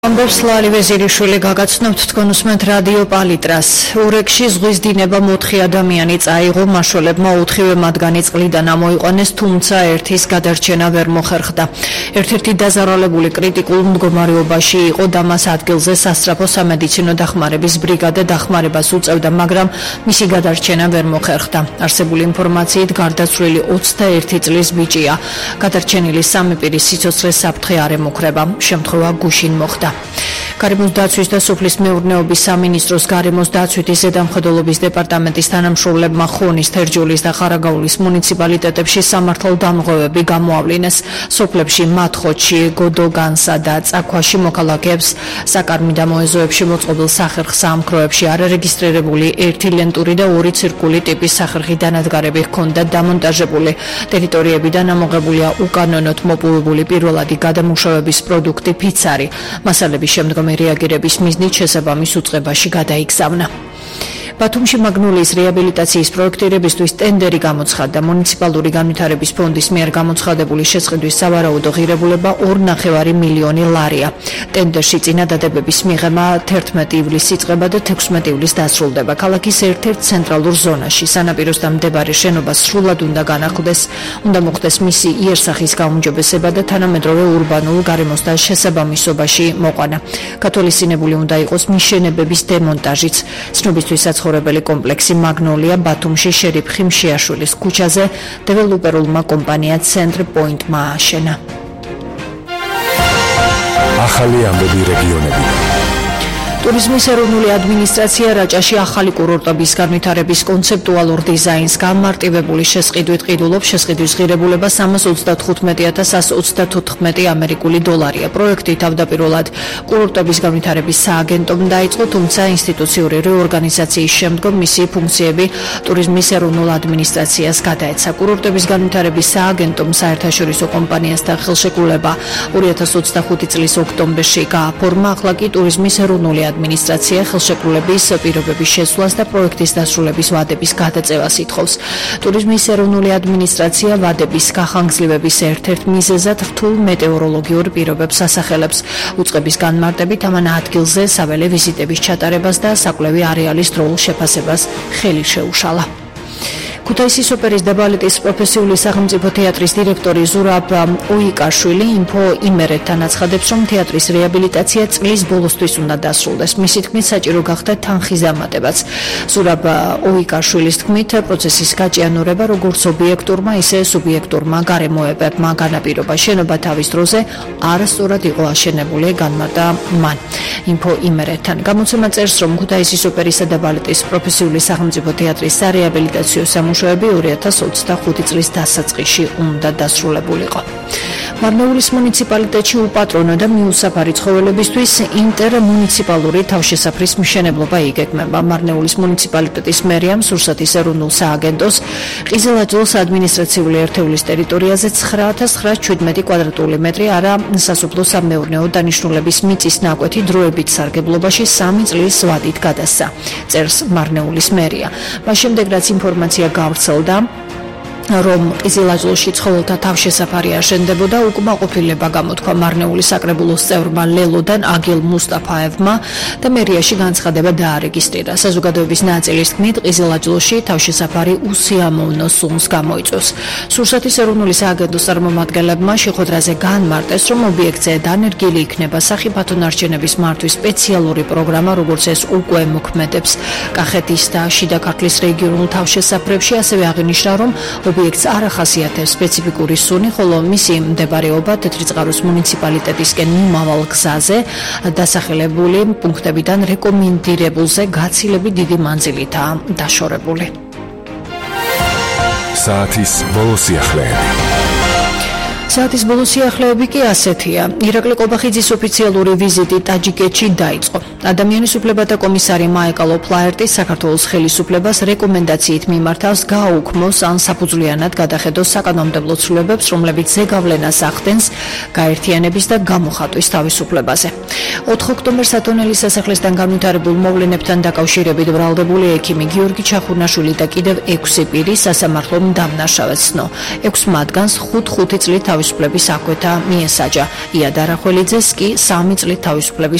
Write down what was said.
ამბობს ლალი ვეზირიშვილი, გაგაცნობთ თქვენ უსმენთ რადიო პალიტრას. ურეკში ზღვის დინება 4 ადამიანი წაიღო, მაშველებმა 4-ვე მათგანი წყლიდან ამოიყვანეს, თუმცა ერთის გადარჩენა ვერ მოხერხდა. ერთ-ერთი დაზარალებული კრიტიკულ მდგომარეობაში იყო და მას ადგილზე სასწრაფო სამედიცინო დახმარების ბრიგადა დახმარებას უწევდა, მაგრამ მისი გადარჩენა ვერ მოხერხდა. არსებული ინფორმაციით გარდაცვლილი 21 წლის ბიჭია. გადარჩენილი სამი პირის სიცოცხლეს საფრთხე არ ემუქრება. შემთხვევა გუშინ მოხდა. გარემოს დაცვის და სოფლის მეურნეობის სამინისტროს გარემოს დაცვითი ზედამხედველობის დეპარტამენტის თანამშრომლებმა ხონის, თერჯოლის და ხარაგაულის მუნიციპალიტეტებში სამართალდამღვევები გამოავლინეს. სოფლებში მათხოჩი, გოდოგანსა და წაქვაში მოქალაქეებს საკარმი და მოეზოებში მოწყობილ სახერხ საამქროებში არარეგისტრირებული 1 ლენტური და 2 ცირკული ტიპის სახერხი დანადგარები ჰქონდათ დამონტაჟებული. ტერიტორიებიდან ამოღებულია უკანონოდ მოპოვებული პირველადი გადამუშავების პროდუქტი ფიცარი. მასალების შემდგომი რეაგირების მიზნით შესაბამის უწყებაში გადაიგზავნა. ბათუმში მაგნოლიის რეაბილიტაციის პროექტირებისთვის ტენდერი გამოცხადდა. მუნიციპალური განვითარების ფონდის მიერ გამოცხადებული შესყიდვის სავარაუდო ღირებულება 2,5 მილიონი ლარია. ტენდერში წინადადებების მიღება 11 ივლისს იწყება და 16 ივლისს დასრულდება. ქალაქის ერთ-ერთ ცენტრალურ ზონაში სანაპიროსთან მდებარე შენობა სრულად უნდა განახლდეს, უნდა მოხდეს მისი იერსახის გაუმჯობესება და თანამედროვე ურბანულ გარემოს და შესაბამისობაში მოყვანა. გათვალისწინებული უნდა იყოს მიშენებების დემონტაჟიც. ცნობისთვის საცხოვრებელი კომპლექსი მაგნოლია ბათუმში შერიფ ხიმშიაშვილის ქუჩაზე დეველოპერულმა კომპანია ცენტრ პოინტმა ააშენა. ახალი ამბები რეგიონებიდან. ტურიზმის ეროვნული ადმინისტრაცია რაჭაში ახალი კურორტების განვითარების კონცეპტუალურ დიზაინს გამარტივებული შესყიდვით ყიდულობს. შესყიდვის ღირებულება 325,134 ამერიკული დოლარია. პროექტი თავდაპირველად კურორტების განვითარების სააგენტომ დაიწყო, თუმცა ინსტიტუციური რეორგანიზაციის შემდგომ მისი ფუნქციები ტურიზმის ეროვნულ ადმინისტრაციას გადაეცა. კურორტების განვითარების სააგენტომ საერთაშორისო კომპანიასთან ხელშეკრულება 2025 წლის ოქტომბერში გააფორმა. ახლა კი ტურიზმის ეროვნული ადმინისტრაცია ხელშეკრულების პირობების შესვლას და პროექტის დასრულების ვადების გადაწევას ითხოვს. ტურიზმის ეროვნული ადმინისტრაცია ვადების გახანგრძლივების ერთ-ერთ მიზეზად რთულ მეტეოროლოგიურ პირობებს ასახელებს. უწყების განმარტებით ამან ადგილზე საველე ვიზიტების ჩატარებას და საკვლევი არეალის დროულ შეფასებას ხელი შეუშალა. ქუთაისის ოპერის და ბალეტის პროფესიული სახელმწიფო თეატრის დირექტორი ზურაბ ოიკაშვილი ინფო იმერეთთან აცხადებს, რომ თეატრის რეაბილიტაცია წლის ბოლოსთვის უნდა დასრულდეს. მისი თქმით, საჭირო გახდა თანხის დამატებაც. ზურაბ ოიკაშვილის თქმით, პროცესის გაჭიანურება როგორც ობიექტურმა, ისე სუბიექტურმა გარემოებებმა განაპირობა. შენობა თავის დროზე არასწორად იყო აშენებული, განმარტა მან. ინფო იმერეთთან გამოცემა წერს, რომ ქუთაისის ოპერისა და ბალეტის პროფესიული სახელმწიფო თეატრის სარეაბილიტაციო სამუშაოები 2025 წლის დასაწყისში უნდა დასრულებულიყო. მარნეულის მუნიციპალიტეტში უპატრონო და მიუსაფარი ცხოველებისთვის ინტერმუნიციპალური თავშესაფრის მშენებლობა იგეგმება. მარნეულის მუნიციპალიტეტის მერიამ სურსათის ეროვნულ სააგენტოს ყიზილაჯლოს ადმინისტრაციული ერთეულის ტერიტორიაზე 9,917 კვადრატული მეტრი არა სასოფლო სამეურნეო დანიშნულების მიწის ნაკვეთი დროებით სარგებლობაში 3 წლის ვადით გადასცა, წერს მარნეულის მერია. მას შემდეგ რაც ინფორმაცია გავრცელდა, რომ ყიზილაჯლოში ცხოველთა თავშესაფარი აშენდებოდა, უკმაყოფილება გამოთქვა მარნეულის საკრებულოს წევრმა ლელოდან აგილ მუსტაფაევმა და მერიაში განცხადება დაარეგისტრირა. საზოგადოების ნაწილის თქმით, ყიზილაჯლოში თავშესაფარი უსიამოვნო სუნს გამოიწვევს. სურსათის ეროვნული სააგენტოს წარმომადგენლებმა შეხვედრაზე განმარტეს, რომ ობიექტზე დანერგილი იქნება სახიფათო ნარჩენების მართვის სპეციალური პროგრამა, როგორც ეს უკვე მოქმედებს კახეთის და შიდა ქართლის რეგიონულ თავშესაფრებში. ასევე აღინიშნა, რომ ობიექტს არ ახასიათებს სპეციფიკური სუნი, ხოლო მისი მდებარეობა თეთრიწყაროს მუნიციპალიტეტისკენ მიმავალ გზაზე დასახელებული პუნქტებიდან რეკომენდირებულზე გაცილებით დიდი მანძილითაა დაშორებული. საათის ბოლო სიახლეები. საათის ბოლო სიახლეები კი ასეთია. ირაკლი ყობახიძის ოფიციალური ვიზიტი ტაჯიკეთში დაიწყო. ადამიანის უფლებათა კომისარი მაიკალ ოფლაერტი საქართველოს ხელისუფლებას რეკომენდაციით მიმართავს გააუქმოს ან საფუძვლიანად გადახედოს საკანონმდებლო ცვლილებებს, რომლებიც ზეგავლენას ახდენს გაერთიანების და გამოხატვის თავისუფლებაზე. 4 ოქტომბერს ათონელის სასახლესთან განვითარებულ მოვლენებთან დაკავშირებით ბრალდებული ექიმი გიორგი ჩახურნაშვილი და კიდევ 6 პირი სასამართლომ დამნაშავეს ცნო. 6 მათგანს 5 წლით თავისუფლების აკვეთა მიესაჯა. ია დარახველიძეს კი 3 წლით თავისუფლების